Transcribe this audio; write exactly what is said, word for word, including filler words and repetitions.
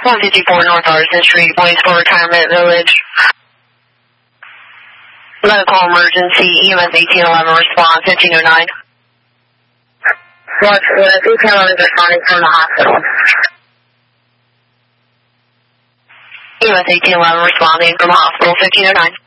one fifty-four North Artisan Street, Williamsport Retirement Village. Medical emergency, E M S eighteen eleven, response fifteen oh nine. What's the eighteen eleven responding from the hospital? E M S eighteen eleven responding from the hospital, fifteen oh nine.